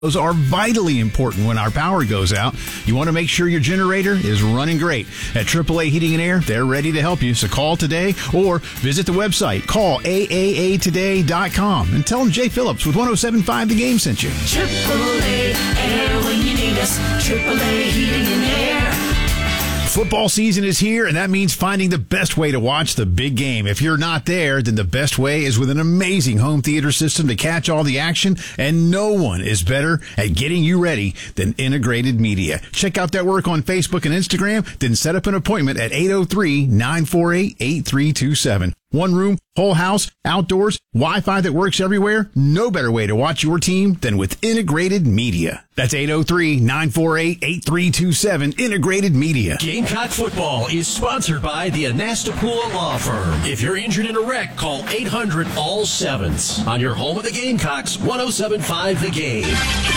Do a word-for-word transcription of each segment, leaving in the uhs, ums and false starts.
Those are vitally important when our power goes out. You want to make sure your generator is running great. At triple A Heating and Air, they're ready to help you. So call today or visit the website. Call A A A today dot com and tell them Jay Phillips with one oh seven point five The Game sent you. triple A Air when you need us. triple A Heating and Air. Football season is here, and that means finding the best way to watch the big game. If you're not there, then the best way is with an amazing home theater system to catch all the action, and no one is better at getting you ready than Integrated Media. Check out their work on Facebook and Instagram, then set up an appointment at eight oh three, nine four eight, eight three two seven. One room, whole house, outdoors, Wi-Fi that works everywhere. No better way to watch your team than with Integrated Media. That's eight oh three, nine four eight, eight three two seven, Integrated Media. Gamecock football is sponsored by the Anastapula Law Firm. If you're injured in a wreck, call eight hundred all sevens. On your home of the Gamecocks, one oh seven point five The Game.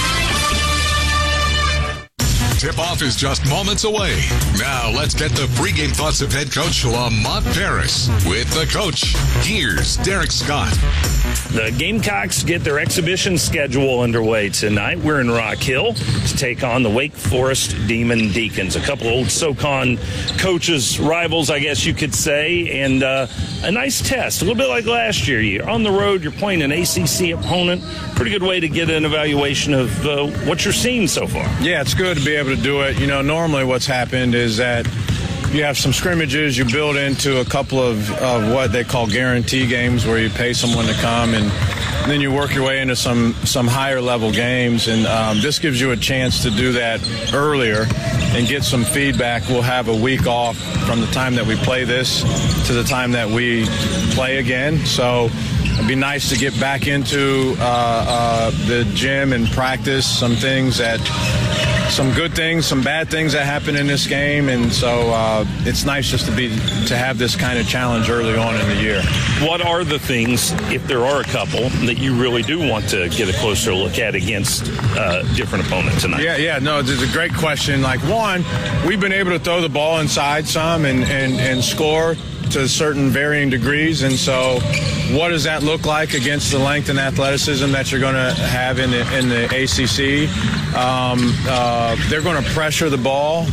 Tip-off is just moments away. Now let's get the pregame thoughts of head coach Lamont Paris with the coach. Here's Derek Scott. The Gamecocks get their exhibition schedule underway tonight. We're in Rock Hill to take on the Wake Forest Demon Deacons, a couple old SoCon coaches, rivals, I guess you could say, and uh, a nice test, a little bit like last year. You're on the road, you're playing an A C C opponent. Pretty good way to get an evaluation of uh, what you're seeing so far. Yeah, it's good to be able to do it. You know, normally what's happened is that you have some scrimmages, you build into a couple of, of what they call guarantee games where you pay someone to come, and then you work your way into some, some higher level games, and um, this gives you a chance to do that earlier and get some feedback. We'll have a week off from the time that we play this to the time that we play again, so it'd be nice to get back into uh, uh, the gym and practice some things that some good things, some bad things that happen in this game, and so uh, it's nice just to be to have this kind of challenge early on in the year. What are the things, if there are a couple, that you really do want to get a closer look at against uh, different opponents tonight? Yeah, yeah, no, it's a great question. Like, one, we've been able to throw the ball inside some and, and, and score to certain varying degrees, and so what does that look like against the length and athleticism that you're going to have in the in the A C C? Um, uh, they're going to pressure the ball.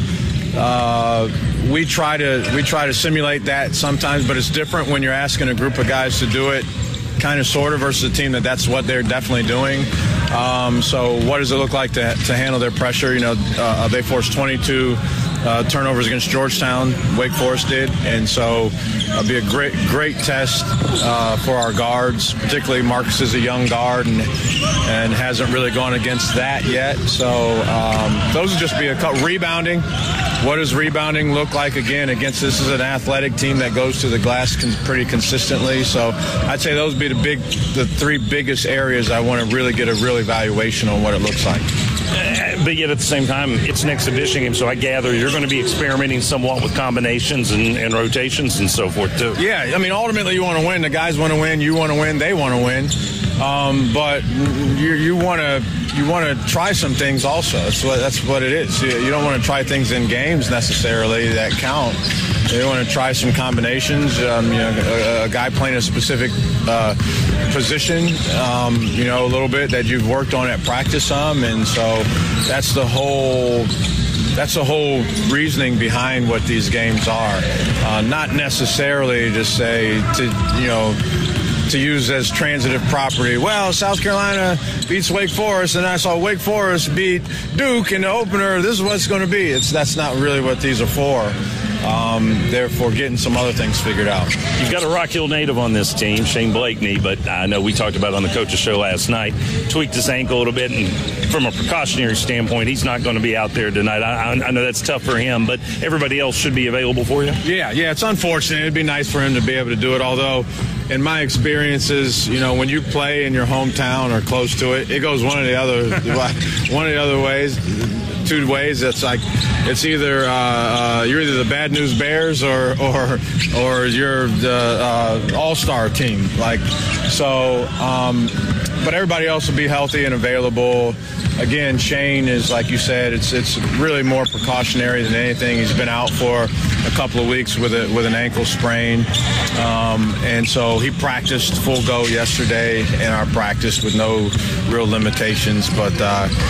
Uh, we try to we try to simulate that sometimes, but it's different when you're asking a group of guys to do it, kind of sort of, versus a team that that's what they're definitely doing. Um, so what does it look like to to handle their pressure? You know, uh, they forced twenty-two Uh, turnovers against Georgetown, Wake Forest did, and so it'll be a great, great test uh, for our guards. Particularly, Marcus is a young guard and and hasn't really gone against that yet. So um, those would just be a couple. Rebounding. What does rebounding look like again against this is an athletic team that goes to the glass con- pretty consistently? So I'd say those would be the big, the three biggest areas I want to really get a real evaluation on what it looks like. But yet at the same time, it's an exhibition game, so I gather you're going to be experimenting somewhat with combinations and, and rotations and so forth, too. Yeah, I mean, ultimately you want to win. The guys want to win. You want to win. They want to win. Um, but you, you want to you want to try some things also. That's what, that's what it is. You, you don't want to try things in games necessarily that count. You want to try some combinations. Um, you know, a, a guy playing a specific uh, position, um, you know, a little bit that you've worked on at practice some, and so that's the whole. That's the whole reasoning behind what these games are. Uh, not necessarily to say to you know. to use as transitive property. Well, South Carolina beats Wake Forest, and I saw Wake Forest beat Duke in the opener. This is what it's going to be. It's that's not really what these are for. Um, therefore, getting some other things figured out. You've got a Rock Hill native on this team, Shane Blakeney, but I know we talked about it on the coach's show last night. Tweaked his ankle a little bit, and from a precautionary standpoint, he's not going to be out there tonight. I, I know that's tough for him, but everybody else should be available for you. Yeah, yeah, it's unfortunate. It'd be nice for him to be able to do it, although in my experiences, you know, when you play in your hometown or close to it, it goes one of the other one of the other ways. two ways. It's like it's either uh, uh, you're either the bad news Bears or or or you're the uh, all-star team. Like so, um, but everybody else will be healthy and available. Again, Shane is, like you said, it's it's really more precautionary than anything. He's been out for a couple of weeks with a with an ankle sprain, um, and so he practiced full go yesterday in our practice with no real limitations. But uh,